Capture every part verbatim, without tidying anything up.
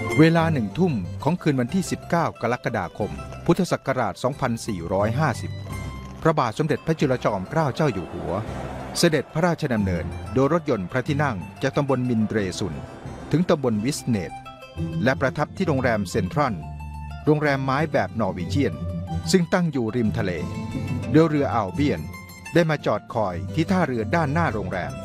เวลาหนึ่งทุ่มของคืนวันที่สิบเก้ากรกฎาคมพุทธศักราชสองพันสี่ร้อยห้าสิบพระบาทสมเด็จพระจุลจอมเกล้าเจ้าอยู่หัวเสด็จพระราชดำเนินโดยรถยนต์พระที่นั่งจากตำบลมินเรซุนถึงตำบลวิสเนตและประทับที่โรงแรมเซ็นทรัลโรงแรมไม้แบบนอร์วีเจียนซึ่งตั้งอยู่ริมทะเลโดยเรืออัลเบียนได้มาจอดคอยที่ท่าเรือด้านหน้าโรงแรม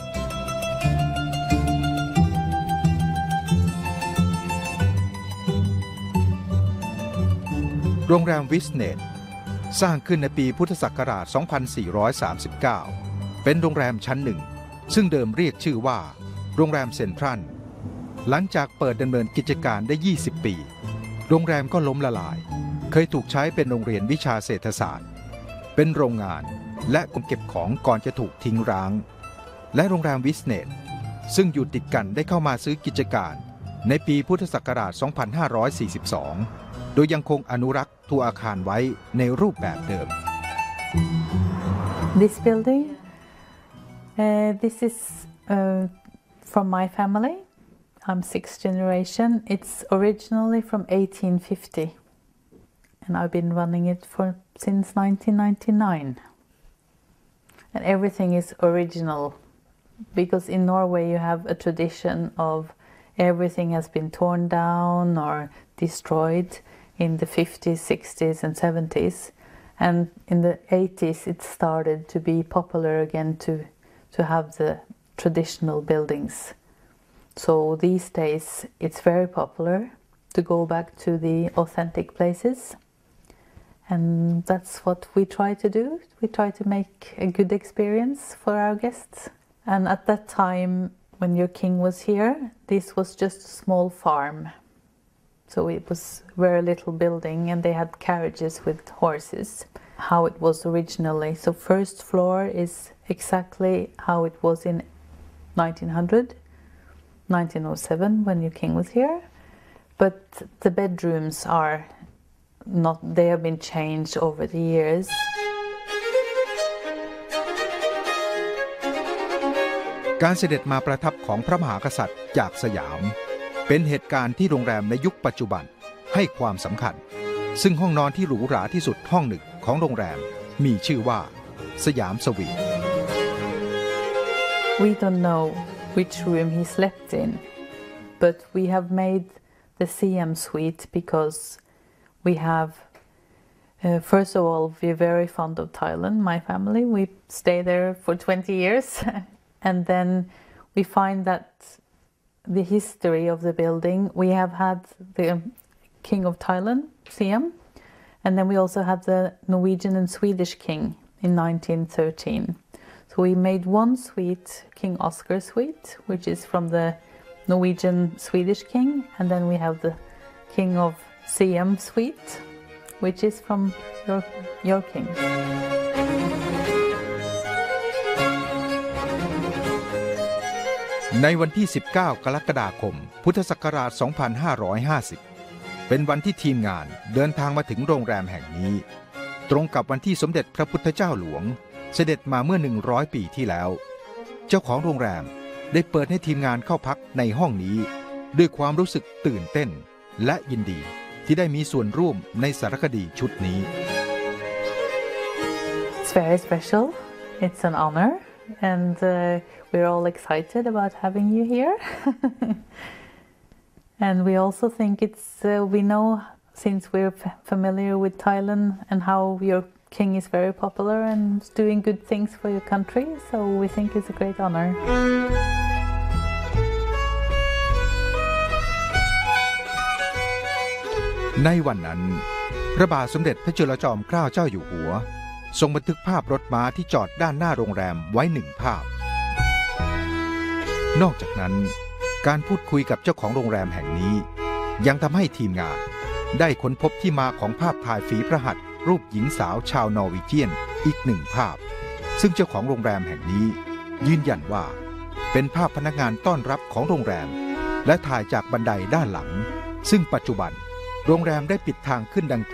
โรงแรมวิสเนตสร้างขึ้นในปีพุทธศักราช สองพันสี่ร้อยสามสิบเก้า เป็นโรงแรมชั้นหนึ่งซึ่งเดิมเรียกชื่อว่าโรงแรมเซ็นทรัลหลังจากเปิดดำเนินกิจการได้ ยี่สิบ ปีโรงแรมก็ล้มละลายเคยถูกใช้เป็นโรงเรียนวิชาเศรษฐศาสตร์เป็นโรงงานและกรมเก็บของก่อนจะถูกทิ้งร้างและโรงแรมวิสเนตซึ่งอยู่ติดกันได้เข้ามาซื้อกิจการในปีพุทธศักราช สองพันห้าร้อยสี่สิบสอง โดยยังคงอนุรักษ์ตัวอาคารไว้ในรูปแบบเดิม This building, uh, this is uh, from my family. I'm sixth generation. It's originally from eighteen fifty, and I've been running it for since nineteen ninety-nine. And everything is original, because in Norway you have a tradition of everything has been torn down or destroyed.In the fifties, sixties and seventies, and in the eighties it started to be popular again to, to have the traditional buildings. So these days it's very popular to go back to the authentic places, and that's what we try to do. We try to make a good experience for our guests. And at that time when your king was here, this was just a small farm.So it was very little building, and they had carriages with horses, how it was originally. So first floor is exactly how it was in nineteen hundred, nineteen oh seven when your king was here. But the bedrooms are not, they have been changed over the years. การเสด็จมาประทับของพระมหากษัตริย์จากสยามเป็นเหตุการณ์ที่โรงแรมในยุคปัจจุบันให้ความสำคัญซึ่งห้องนอนที่หรูหราที่สุดห้องหนึ่งของโรงแรมมีชื่อว่าสยามสวีท We don't know which room he slept in, but we have made the Siam suite because we have uh, first of all we're very fond of Thailand, my family. We stay there for twenty years and then we find that.The history of the building, we have had the King of Thailand, Siam, and then we also have the Norwegian and Swedish king in nineteen thirteen. So we made one suite, King Oscar suite, which is from the Norwegian Swedish king, and then we have the King of Siam suite, which is from your, your king. ในวันที่สิบเก้ากรกฎาคมพุทธศักราช สองพันห้าร้อยห้าสิบ เป็นวันที่ทีมงานเดินทางมาถึงโรงแรมแห่งนี้ตรงกับวันที่สมเด็จพระพุทธเจ้าหลวงเสด็จมาเมื่อหนึ่งร้อยปีที่แล้วเจ้าของโรงแรมได้เปิดให้ทีมงานเข้าพักในห้องนี้ด้วยความรู้สึกตื่นเต้นและยินดีที่ได้มีส่วนร่วมในสารคดีชุดนี้ It's very special. It's an honor.And uh, we're all excited about having you here. And we also think it's, uh, we know since we're f- familiar with Thailand and how your king is very popular and is doing good things for your country, so we think it's a great honor. ในวันนั้นพระบาทสมเด็จพระจุลจอมเกล้าเจ้าอยู่หัวทรงบันทึกภาพรถม้าที่จอดด้านหน้าโรงแรมไว้หนึ่งภาพนอกจากนั้นการพูดคุยกับเจ้าของโรงแรมแห่งนี้ยังทำให้ทีมงานได้ค้นพบที่มาของภาพถ่ายฝีพระหัตถ์รูปหญิงสาวชาวนอร์วีเจียนอีกหนึ่งภาพซึ่งเจ้าของโรงแรมแห่งนี้ยืนยันว่าเป็นภาพพนักงานต้อนรับของโรงแรมและถ่ายจากบันไดด้านหลังซึ่งปัจจุบันโรงแรมได้ปิดทางขึ้นดังก